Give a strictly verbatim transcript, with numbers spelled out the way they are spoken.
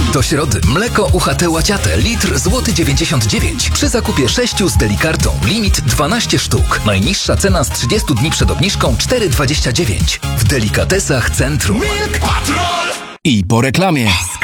Do środy mleko U H T łaciate litr złoty dziewięćdziesiąt dziewięć. Przy zakupie sześciu z Delikartą limit dwanaście sztuk. Najniższa cena z trzydziestu dni przed obniżką cztery dwadzieścia dziewięć. W Delikatesach Centrum. Milk Patrol! I po reklamie.